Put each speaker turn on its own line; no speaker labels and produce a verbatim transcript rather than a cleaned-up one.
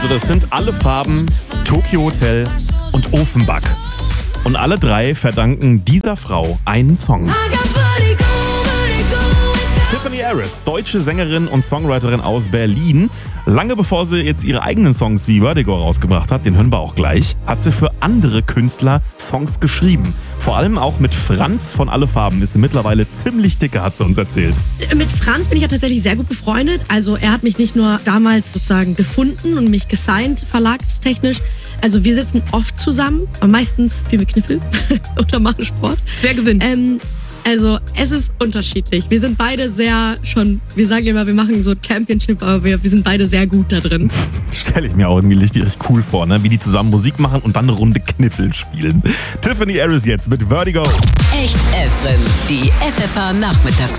Also das sind Alle Farben, Tokyo Hotel und Ofenback. Und alle drei verdanken dieser Frau einen Song. Tiffany Harris, deutsche Sängerin und Songwriterin aus Berlin. Lange bevor sie jetzt ihre eigenen Songs wie Vertigo rausgebracht hat, den hören wir auch gleich, hat sie für andere Künstler Songs geschrieben. Vor allem auch mit Franz von Alle Farben ist sie mittlerweile ziemlich dicke, hat sie uns erzählt.
Mit Franz bin ich ja tatsächlich sehr gut befreundet. Also er hat mich nicht nur damals sozusagen gefunden und mich gesigned, verlagstechnisch. Also wir sitzen oft zusammen, aber meistens spielen wir Kniffel oder machen Sport.
Wer gewinnt?
Ähm, Also es ist unterschiedlich. Wir sind beide sehr schon, wir sagen immer, wir machen so Championship, aber wir, wir sind beide sehr gut da drin.
Stelle ich mir auch irgendwie richtig cool vor, ne? Wie die zusammen Musik machen und dann eine Runde Kniffel spielen. Tiffany Harris jetzt mit Vertigo.
Echt F M, die F F H Nachmittags